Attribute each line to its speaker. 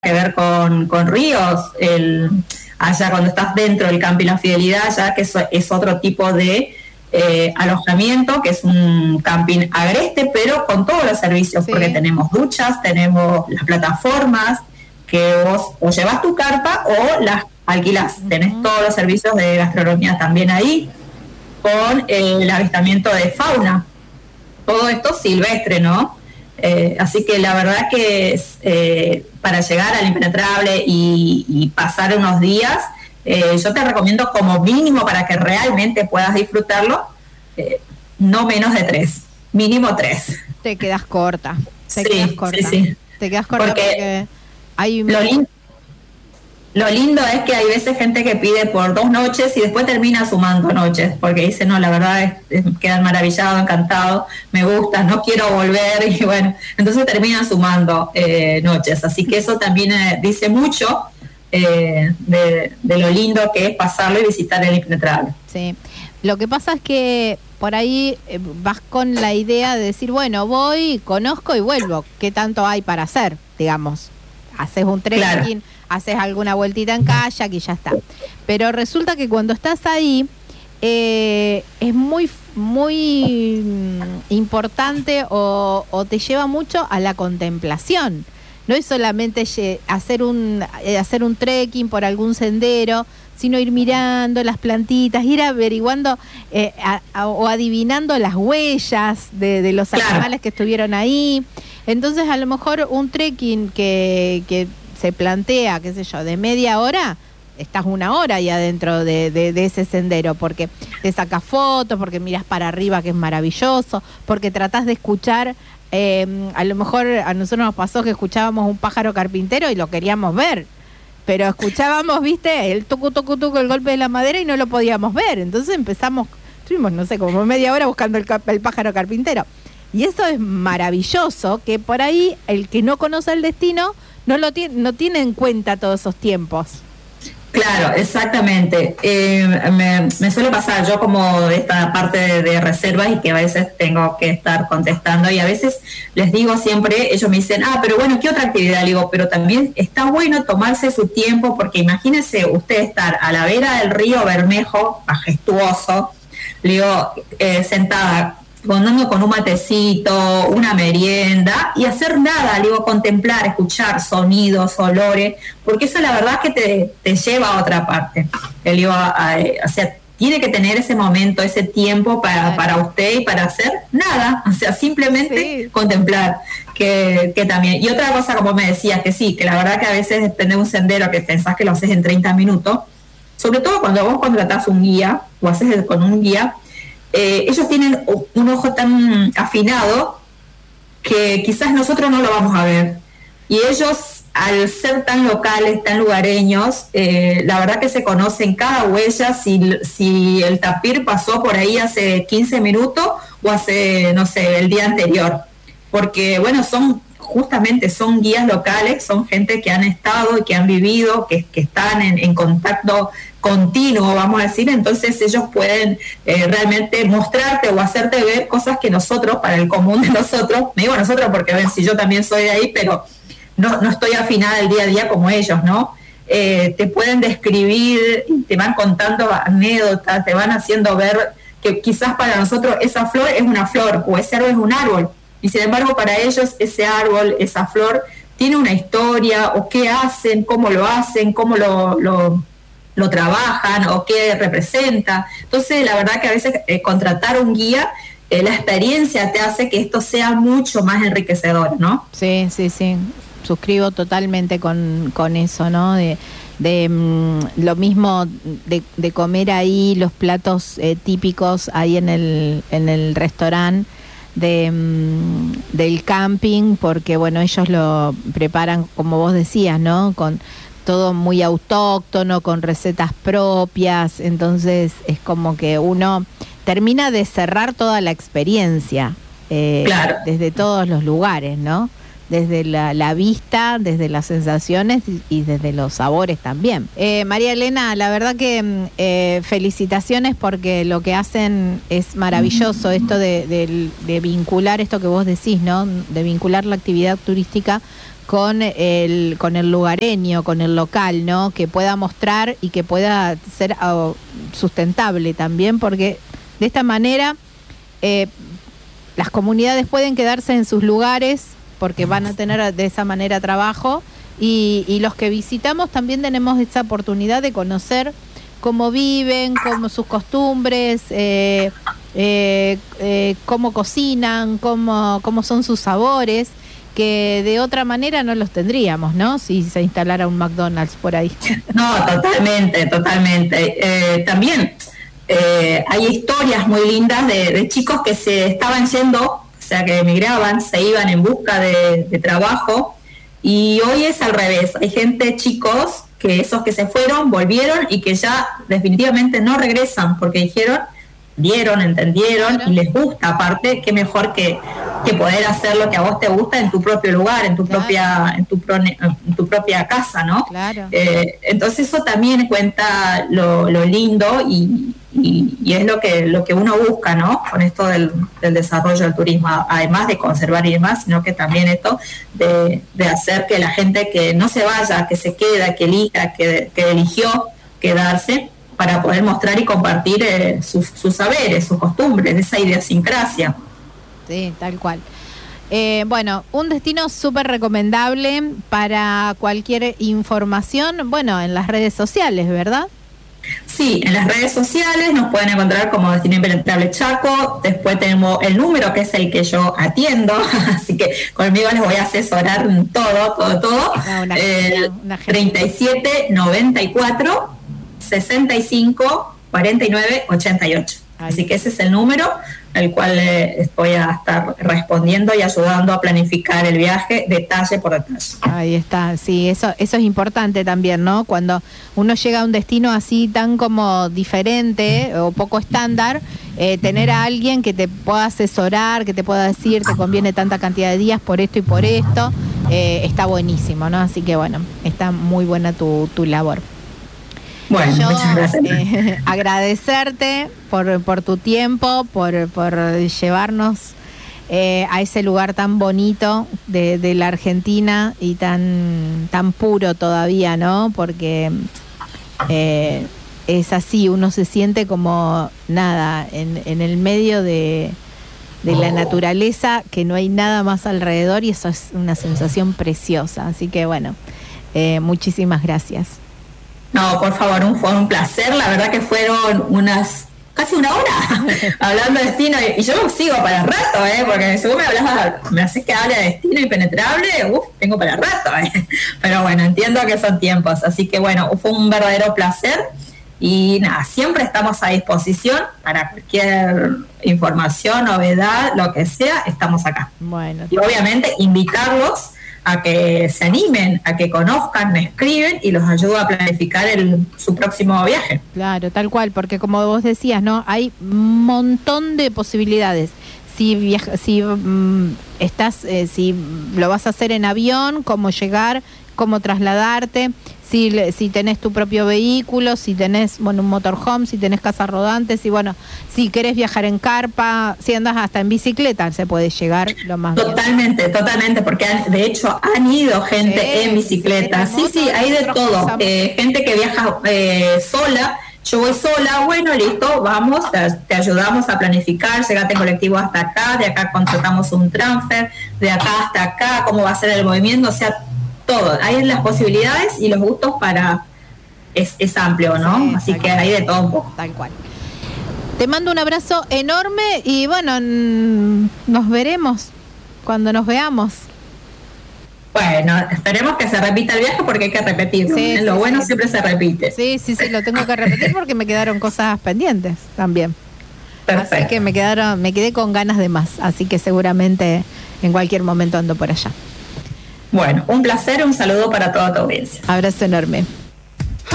Speaker 1: que ver con ríos, allá cuando estás dentro del Camping La Fidelidad, ya que eso es otro tipo de alojamiento, que es un camping agreste, pero con todos los servicios, porque tenemos duchas, tenemos las plataformas, que vos o llevas tu carpa o las alquilás. Tenés todos los servicios de gastronomía también ahí, con el avistamiento de fauna. Todo esto silvestre, ¿no? Así que la verdad que para llegar al Impenetrable y pasar unos días, yo te recomiendo como mínimo para que realmente puedas disfrutarlo, no menos de 3, mínimo 3.
Speaker 2: Te quedas corta.
Speaker 1: Sí.
Speaker 2: Te quedas corta porque hay...
Speaker 1: Lo lindo es que hay veces gente que pide por 2 noches y después termina sumando noches, porque dice, no, la verdad quedan maravillados, encantados, me gusta, no quiero volver, y bueno, entonces terminan sumando noches. Así que eso también dice mucho de lo lindo que es pasarlo y visitar el Impenetrable.
Speaker 2: Sí, lo que pasa es que por ahí vas con la idea de decir, bueno, voy, conozco y vuelvo. ¿Qué tanto hay para hacer, digamos? Haces un trekking, claro, haces alguna vueltita en kayak y ya está. Pero resulta que cuando estás ahí es muy importante o te lleva mucho a la contemplación. No es solamente hacer un trekking por algún sendero, sino ir mirando las plantitas, ir averiguando o adivinando las huellas de los animales que estuvieron ahí. Entonces, a lo mejor un trekking que se plantea, qué sé yo, de media hora, estás 1 hora ahí adentro de ese sendero, porque te sacas fotos, porque miras para arriba, que es maravilloso, porque tratás de escuchar, a lo mejor a nosotros nos pasó que escuchábamos un pájaro carpintero y lo queríamos ver, pero escuchábamos, viste, el tucu, tucu, tucu, el golpe de la madera y no lo podíamos ver. Entonces estuvimos, no sé, como media hora buscando el pájaro carpintero. Y eso es maravilloso, que por ahí el que no conoce el destino no tiene en cuenta todos esos tiempos.
Speaker 1: Claro, exactamente. Me suele pasar yo como esta parte de reservas y que a veces tengo que estar contestando y a veces les digo siempre, ellos me dicen, pero bueno, ¿qué otra actividad? Le digo, pero también está bueno tomarse su tiempo porque imagínense usted estar a la vera del río Bermejo, majestuoso, le digo, sentada, con un matecito, una merienda y hacer nada, digo, contemplar, escuchar sonidos, olores, porque eso la verdad es que te lleva a otra parte. Digo, o sea, tiene que tener ese momento, ese tiempo para usted y para hacer nada, o sea, simplemente contemplar, que también. Y otra cosa, como me decías, que sí, que la verdad que a veces depende de un sendero que pensás que lo haces en 30 minutos, sobre todo cuando vos contratás un guía o haces con un guía, ellos tienen un ojo tan afinado que quizás nosotros no lo vamos a ver. Y ellos, al ser tan locales, tan lugareños, la verdad que se conocen cada huella, si el tapir pasó por ahí hace 15 minutos o hace, no sé, el día anterior. Porque, bueno, son guías locales, son gente que han estado y que han vivido, que están en contacto continuo, vamos a decir, entonces ellos pueden realmente mostrarte o hacerte ver cosas que nosotros, para el común de nosotros, me digo nosotros porque ven, si yo también soy de ahí, pero no estoy afinada el día a día como ellos, ¿no? Te pueden describir, te van contando anécdotas, te van haciendo ver que quizás para nosotros esa flor es una flor o ese árbol es un árbol, y sin embargo para ellos ese árbol, esa flor, tiene una historia, o qué hacen, cómo lo hacen, cómo lo trabajan o qué representa. Entonces la verdad que a veces contratar un guía, la experiencia te hace que esto sea mucho más enriquecedor, ¿no?
Speaker 2: Sí, suscribo totalmente con eso, ¿no? De lo mismo de comer ahí los platos típicos ahí en el restaurante del camping, porque bueno, ellos lo preparan como vos decías, ¿no? Con todo muy autóctono, con recetas propias, entonces es como que uno termina de cerrar toda la experiencia, claro, desde todos los lugares, ¿no? Desde la vista, desde las sensaciones y desde los sabores también. María Elena, la verdad que felicitaciones porque lo que hacen es maravilloso, esto de vincular esto que vos decís, ¿no? De vincular la actividad turística con el lugareño, con el local, ¿no? Que pueda mostrar y que pueda ser sustentable también, porque de esta manera las comunidades pueden quedarse en sus lugares porque van a tener de esa manera trabajo, y los que visitamos también tenemos esa oportunidad de conocer cómo viven, cómo sus costumbres, cómo cocinan, cómo son sus sabores, que de otra manera no los tendríamos, ¿no? Si se instalara un McDonald's por ahí.
Speaker 1: No, totalmente. También hay historias muy lindas de chicos que se estaban yendo, o sea, que emigraban, se iban en busca de trabajo, y hoy es al revés. Hay chicos, que esos que se fueron, volvieron y que ya definitivamente no regresan, porque entendieron, claro, y les gusta. Aparte, qué mejor que poder hacer lo que a vos te gusta en tu propio lugar, en tu propia casa, ¿no?
Speaker 2: Claro.
Speaker 1: Entonces eso también cuenta lo lindo y es lo que uno busca, ¿no? Con esto del desarrollo del turismo, además de conservar y demás, sino que también esto de hacer que la gente que no se vaya, que se queda, que elija, que eligió quedarse, para poder mostrar y compartir sus saberes, sus costumbres, esa idiosincrasia.
Speaker 2: Sí, tal cual. Bueno, un destino súper recomendable para cualquier información, bueno, en las redes sociales, ¿verdad?
Speaker 1: Sí, en las redes sociales nos pueden encontrar como Destino Impenetrable Chaco. Después tenemos el número, que es el que yo atiendo, así que conmigo les voy a asesorar todo.
Speaker 2: Una
Speaker 1: 37 94 65 49 88. Así que ese es el número al cual voy a estar respondiendo y ayudando a planificar el viaje detalle por detalle.
Speaker 2: Ahí está, sí, eso es importante también, ¿no? Cuando uno llega a un destino así tan como diferente o poco estándar, tener a alguien que te pueda asesorar, que te pueda decir te conviene tanta cantidad de días por esto y por esto, está buenísimo, ¿no? Así que bueno, está muy buena tu labor.
Speaker 1: Bueno, muchas gracias.
Speaker 2: Agradecerte por tu tiempo, por llevarnos a ese lugar tan bonito de la Argentina y tan puro todavía, ¿no? Porque es así, uno se siente como nada, en el medio de la naturaleza, que no hay nada más alrededor, y eso es una sensación preciosa. Así que bueno, muchísimas gracias.
Speaker 1: No, por favor, fue un placer. La verdad que fueron casi una hora hablando de destino, y yo sigo para rato, porque según me haces que hable de Destino Impenetrable, tengo para rato, pero bueno, entiendo que son tiempos, así que bueno, fue un verdadero placer, y nada, siempre estamos a disposición para cualquier información, novedad, lo que sea, estamos acá.
Speaker 2: Bueno,
Speaker 1: y obviamente invitarlos a que se animen, a que conozcan, me escriben y los ayudo a planificar su próximo viaje.
Speaker 2: Claro, tal cual, porque como vos decías, ¿no? Hay un montón de posibilidades. Si lo vas a hacer en avión, cómo llegar, cómo trasladarte, si tenés tu propio vehículo, si tenés un motorhome, si tenés casas rodantes, si querés viajar en carpa, si andas hasta en bicicleta, se puede llegar lo más
Speaker 1: totalmente, bien. Totalmente, porque de hecho han ido gente en bicicleta, sí, hay de todo, gente que viaja sola. Yo voy sola, bueno, listo, vamos, te ayudamos a planificar, llegate en colectivo hasta acá, de acá contratamos un transfer, de acá hasta acá, cómo va a ser el movimiento, o sea, todo. Hay las posibilidades y los gustos es amplio, ¿no? Sí, así que hay de todo un poco.
Speaker 2: Tal cual. Te mando un abrazo enorme y bueno, nos veremos cuando nos veamos.
Speaker 1: Bueno, esperemos que se repita el viaje, porque hay que repetirlo. Lo bueno siempre se repite.
Speaker 2: Sí, lo tengo que repetir porque me quedaron cosas pendientes también.
Speaker 1: Perfecto.
Speaker 2: Así que me quedé con ganas de más, así que seguramente en cualquier momento ando por allá.
Speaker 1: Bueno, un placer, un saludo para toda tu audiencia.
Speaker 2: Abrazo enorme.